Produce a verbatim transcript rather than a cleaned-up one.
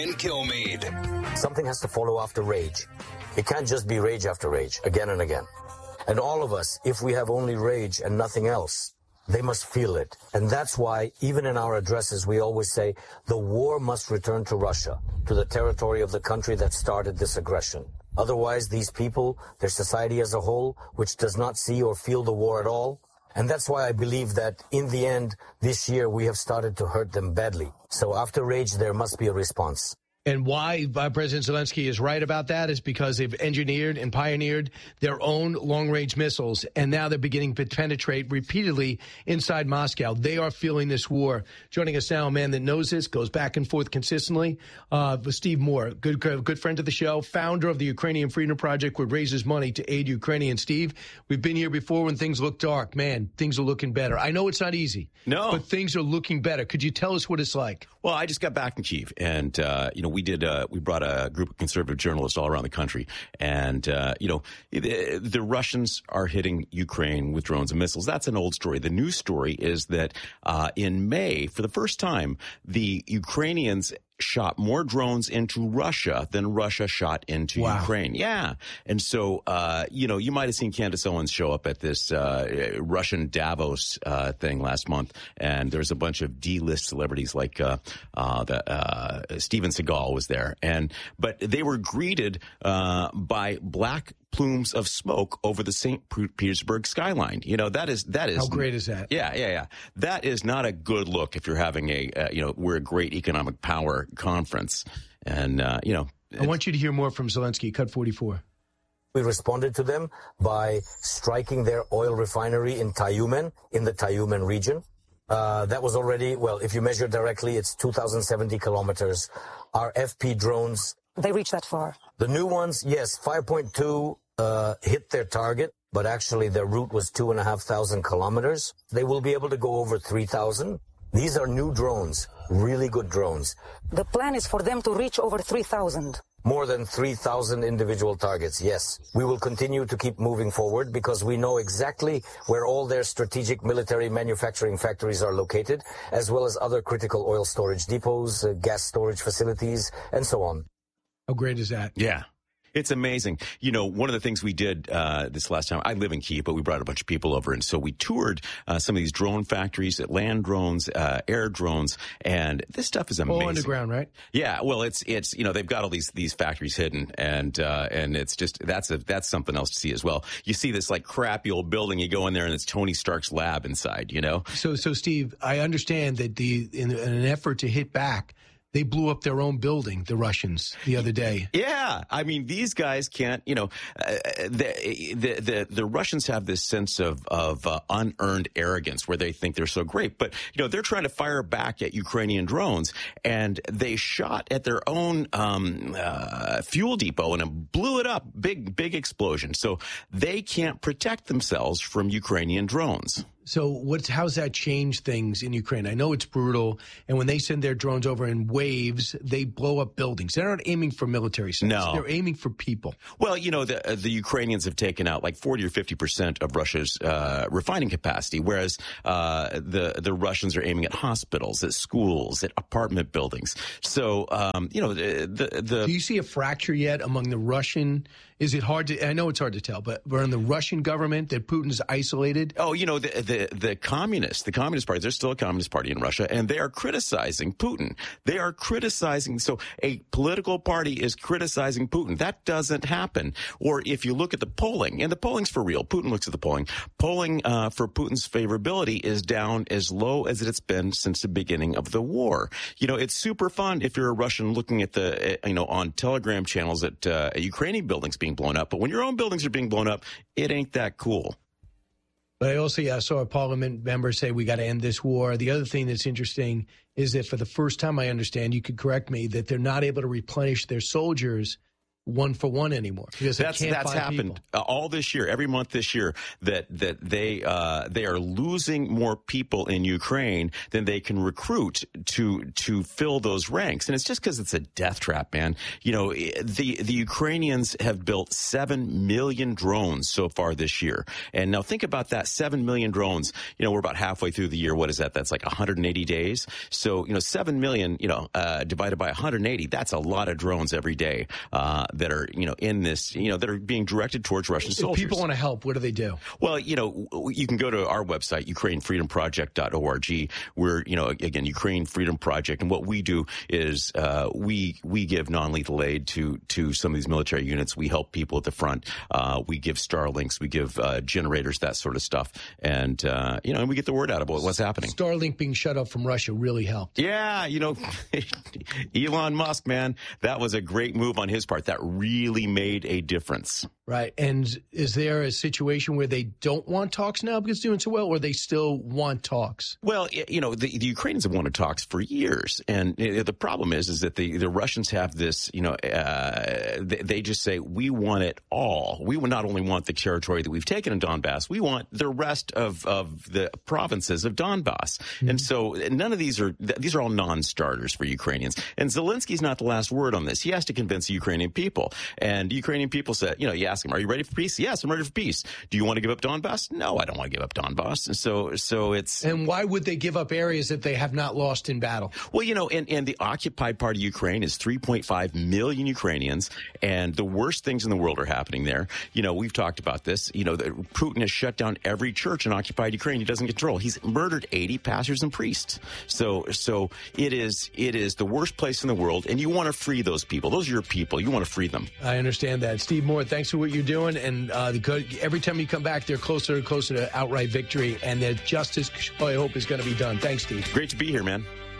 In Kilmeade. Something has to follow after rage. It can't just be rage after rage, again and again. And all of us, if we have only rage and nothing else, they must feel it. And that's why, even in our addresses, we always say, the war must return to Russia, to the territory of the country that started this aggression. Otherwise, these people, their society as a whole, which does not see or feel the war at all, and that's why I believe that in the end, this year, we have started to hurt them badly. So after rage, there must be a response. And why uh, President Zelensky is right about that is because they've engineered and pioneered their own long-range missiles, and now they're beginning to penetrate repeatedly inside Moscow. They are feeling this war. Joining us now, a man that knows this, goes back and forth consistently, uh, Steve Moore, good good friend of the show, founder of the Ukrainian Freedom Project, would raises money to aid Ukrainians. Steve, we've been here before when things look dark. Man, things are looking better. I know it's not easy, no, but things are looking better. Could you tell us what it's like? Well, I just got back in Kyiv, and uh, you know, we did. Uh, we brought a group of conservative journalists all around the country, and uh, you know, the, the Russians are hitting Ukraine with drones and missiles. That's an old story. The new story is that uh, in May, for the first time, the Ukrainians shot more drones into Russia than Russia shot into wow. Ukraine. Yeah. And so, uh, you know, you might have seen Candace Owens show up at this uh, Russian Davos uh, thing last month, and there's a bunch of D-list celebrities like uh, uh, the, uh, Steven Seagal was there. And but they were greeted uh, by black plumes of smoke over the Saint Petersburg skyline. You know, that is, that is. How great is that? Yeah, yeah, yeah. That is not a good look if you're having a, uh, you know, we're a great economic power conference. And, uh, you know. I want you to hear more from Zelensky. Cut forty-four. We responded to them by striking their oil refinery in Tyumen, in the Tyumen region. Uh, that was already, well, if you measure directly, it's two thousand seventy kilometers. Our F P drones. They reach that far. The new ones, yes, five point two uh, hit their target, but actually their route was two and a half thousand kilometers. They will be able to go over three thousand. These are new drones, really good drones. The plan is for them to reach over three thousand. More than three thousand individual targets, yes. We will continue to keep moving forward because we know exactly where all their strategic military manufacturing factories are located, as well as other critical oil storage depots, uh, gas storage facilities, and so on. How great is that? Yeah. It's amazing. You know, one of the things we did uh this last time, I live in Kyiv, but we brought a bunch of people over, and so we toured uh, some of these drone factories, land drones, uh, air drones, and this stuff is amazing. All underground, right? Yeah. Well, it's it's you know, they've got all these these factories hidden, and uh and it's just that's a that's something else to see as well. You see this like crappy old building, you go in there, and it's Tony Stark's lab inside. You know. So so Steve, I understand that the in, in an effort to hit back, they blew up their own building, the Russians, the other day. Yeah. I mean, these guys can't, you know, uh, the, the, the, the Russians have this sense of, of uh, unearned arrogance where they think they're so great. But, you know, they're trying to fire back at Ukrainian drones, and they shot at their own um, uh, fuel depot and it blew it up. Big, big explosion. So they can't protect themselves from Ukrainian drones. So what's, how's that changed things in Ukraine? I know it's brutal, and when they send their drones over in waves, they blow up buildings. They're not aiming for military sites. No. They're aiming for people. Well, you know, the, the Ukrainians have taken out like forty or fifty percent of Russia's uh, refining capacity, whereas uh, the, the Russians are aiming at hospitals, at schools, at apartment buildings. So, um, you know, the, the, the... Do you see a fracture yet among the Russian... Is it hard to, I know it's hard to tell, but we're in the Russian government that Putin's isolated? Oh, you know, the, the, the communists, the Communist Party, there's still a Communist Party in Russia, and they are criticizing Putin. They are criticizing, so a political party is criticizing Putin. That doesn't happen. Or if you look at the polling, and the polling's for real, Putin looks at the polling, polling uh, for Putin's favorability is down as low as it's been since the beginning of the war. You know, it's super fun if you're a Russian looking at the, you know, on Telegram channels at uh, Ukrainian buildings being blown up. But when your own buildings are being blown up, it ain't that cool. But I also yeah, saw a parliament member say we got to end this war. The other thing that's interesting is that for the first time, I understand, you could correct me, that they're not able to replenish their soldiers one for one anymore because that's they can't that's find happened uh, all this year, every month this year. That that they uh, they are losing more people in Ukraine than they can recruit to to fill those ranks, and it's just because it's a death trap, man. You know, the the Ukrainians have built seven million drones so far this year, and now think about that: seven million drones. You know, we're about halfway through the year. What is that? That's like one hundred eighty days. So you know, seven million, you know, uh, divided by one hundred eighty, that's a lot of drones every day. Uh, that are, you know, in this, you know, that are being directed towards Russian soldiers. If people want to help, what do they do? Well, you know, you can go to our website, Ukraine Freedom Project dot org. We're, you know, again, Ukraine Freedom Project. And what we do is uh, we we give non-lethal aid to to some of these military units. We help people at the front. Uh, we give Starlinks. We give uh, generators, that sort of stuff. And, uh, you know, and we get the word out about what's happening. Starlink being shut off from Russia really helped. Yeah, you know, Elon Musk, man, that was a great move on his part. That really made a difference. Right. And is there a situation where they don't want talks now because it's doing so well, or they still want talks? Well, you know, the, the Ukrainians have wanted talks for years. And the problem is, is that the, the Russians have this, you know, uh, they, they just say, we want it all. We not only want the territory that we've taken in Donbass, we want the rest of, of the provinces of Donbass. Mm-hmm. And so none of these are, these are all non-starters for Ukrainians. And Zelensky's not the last word on this. He has to convince the Ukrainian people. And Ukrainian people said, you know, you ask them, are you ready for peace? Yes, I'm ready for peace. Do you want to give up Donbass? No, I don't want to give up Donbass. And so, so it's... And why would they give up areas that they have not lost in battle? Well, you know, and, and the occupied part of Ukraine is three point five million Ukrainians, and the worst things in the world are happening there. You know, we've talked about this. You know, the, Putin has shut down every church in occupied Ukraine he doesn't control. He's murdered eighty pastors and priests. So, so it is, it is the worst place in the world, and you want to free those people. Those are your people. You want to free them. I understand that. Steve Moore, thanks for what you're doing. And uh, the, every time you come back, they're closer and closer to outright victory. And that justice, I hope, is going to be done. Thanks, Steve. Great to be here, man.